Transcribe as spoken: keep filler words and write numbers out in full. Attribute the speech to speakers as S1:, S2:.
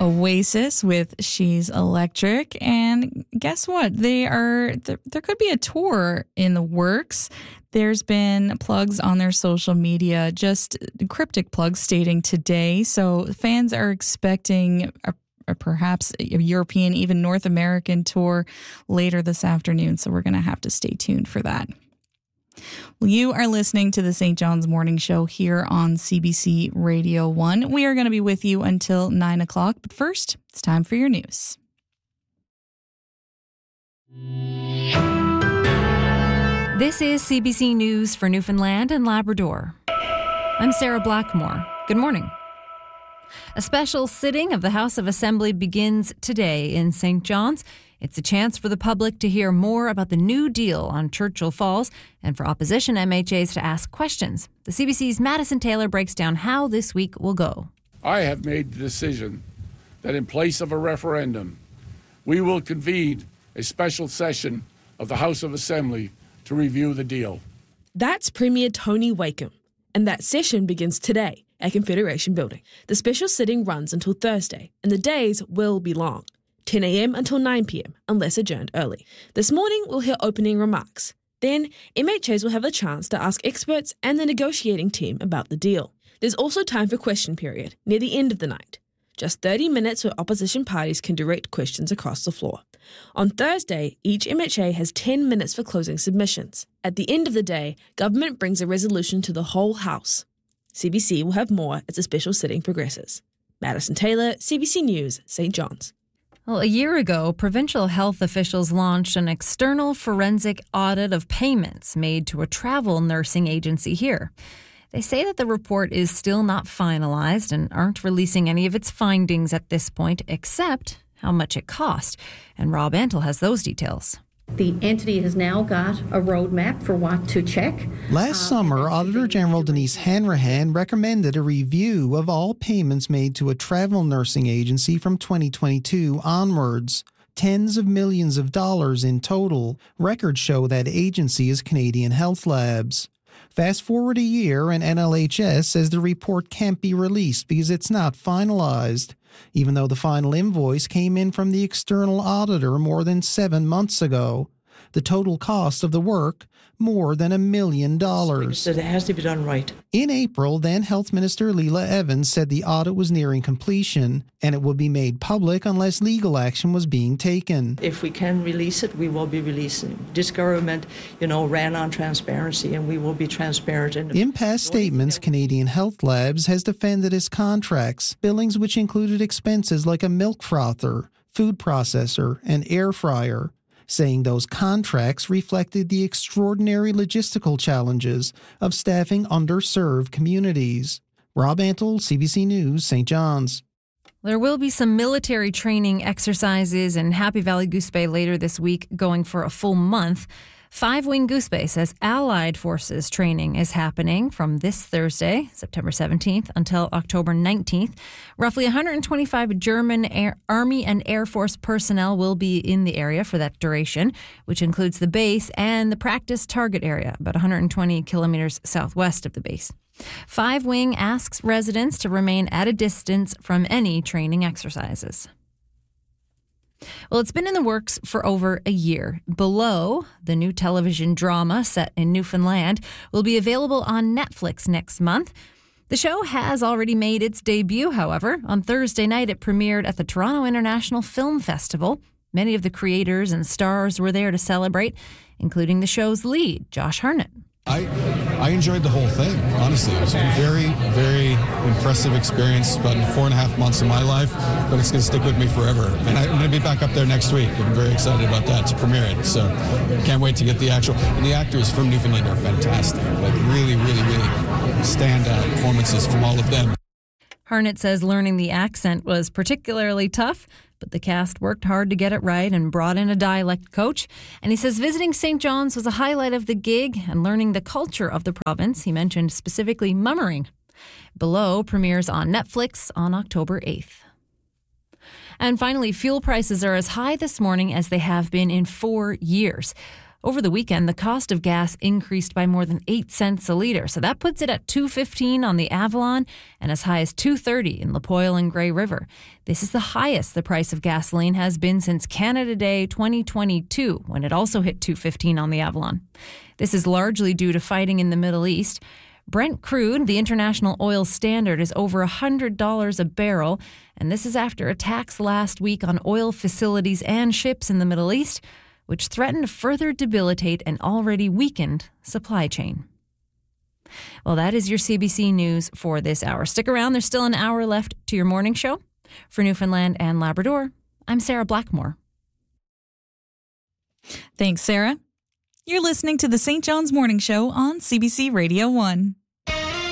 S1: Oasis with She's Electric. And guess what? They are there, there could be a tour in the works. There's been plugs on their social media, just cryptic plugs stating today. So fans are expecting a, a perhaps a European, even North American tour later this afternoon. So we're going to have to stay tuned for that. Well, you are listening to the Saint John's Morning Show here on C B C Radio one. We are going to be with you until nine o'clock. But first, it's time for your news.
S2: This is C B C News for Newfoundland and Labrador. I'm Sarah Blackmore. Good morning. A special sitting of the House of Assembly begins today in Saint John's. It's a chance for the public to hear more about the new deal on Churchill Falls and for opposition M H As to ask questions. The C B C's Madison Taylor breaks down how this week will go.
S3: I have made the decision that in place of a referendum, we will convene a special session of the House of Assembly to review the deal.
S4: That's Premier Tony Wakeham, and that session begins today at Confederation Building. The special sitting runs until Thursday, and the days will be long. ten a.m. until nine p.m, unless adjourned early. This morning, we'll hear opening remarks. Then, M H As will have the chance to ask experts and the negotiating team about the deal. There's also time for question period near the end of the night. Just thirty minutes where opposition parties can direct questions across the floor. On Thursday, each M H A has ten minutes for closing submissions. At the end of the day, government brings a resolution to the whole House. C B C will have more as the special sitting progresses. Madison Taylor, C B C News, Saint John's.
S2: Well, a year ago, provincial health officials launched an external forensic audit of payments made to a travel nursing agency here. They say that the report is still not finalized and aren't releasing any of its findings at this point, except how much it cost. And Rob Antle has those details.
S5: The entity has now got a roadmap for what to check.
S6: Last uh, summer, Auditor General Denise Hanrahan recommended a review of all payments made to a travel nursing agency from twenty twenty-two onwards. Tens of millions of dollars in total. Records show that agency is Canadian Health Labs. Fast forward a year and N L H S says the report can't be released because it's not finalized, even though the final invoice came in from the external auditor more than seven months ago. The total cost of the work, more than a million dollars.
S7: So it has to be done right.
S6: In April, then Health Minister Leila Evans said the audit was nearing completion and it would be made public unless legal action was being taken.
S7: If we can release it, we will be releasing. This government, you know, ran on transparency and we will be transparent. In,
S6: in past statements, Canadian Health Labs has defended its contracts, billings which included expenses like a milk frother, food processor, and air fryer, saying those contracts reflected the extraordinary logistical challenges of staffing underserved communities. Rob Antle, C B C News, Saint John's.
S2: There will be some military training exercises in Happy Valley Goose Bay later this week, going for a full month. Five Wing Goose Bay says Allied Forces training is happening from this Thursday, September seventeenth, until October nineteenth. Roughly one hundred twenty-five German Air, Army and Air Force personnel will be in the area for that duration, which includes the base and the practice target area, about one hundred twenty kilometers southwest of the base. Five Wing asks residents to remain at a distance from any training exercises. Well, it's been in the works for over a year. Below, the new television drama set in Newfoundland, will be available on Netflix next month. The show has already made its debut, however. On Thursday night, it premiered at the Toronto International Film Festival. Many of the creators and stars were there to celebrate, including the show's lead, Josh Hartnett.
S8: I I enjoyed the whole thing, honestly. It was a very, very impressive experience, about four and a half months of my life, but it's going to stick with me forever. And I'm going to be back up there next week. I'm very excited about that, to premiere it. So can't wait to get the actual... And the actors from Newfoundland are fantastic. Like really, really, really standout performances from all of them.
S2: Hartnett says learning the accent was particularly tough, but the cast worked hard to get it right and brought in a dialect coach. And he says visiting Saint John's was a highlight of the gig and learning the culture of the province. He mentioned specifically mummering. Below premieres on Netflix on October eighth. And finally, fuel prices are as high this morning as they have been in four years. Over the weekend, the cost of gas increased by more than eight cents a liter, so that puts it at two dollars and fifteen cents on the Avalon and as high as two dollars and thirty cents in Lipoil and Grey River. This is the highest the price of gasoline has been since Canada Day twenty twenty-two, when it also hit two dollars and fifteen cents on the Avalon. This is largely due to fighting in the Middle East. Brent crude, the international oil standard, is over one hundred dollars a barrel, and this is after attacks last week on oil facilities and ships in the Middle East, which threaten to further debilitate an already weakened supply chain. Well, that is your C B C News for this hour. Stick around. There's still an hour left to your morning show. For Newfoundland and Labrador, I'm Sarah Blackmore.
S1: Thanks, Sarah. You're listening to the Saint John's Morning Show on C B C Radio one.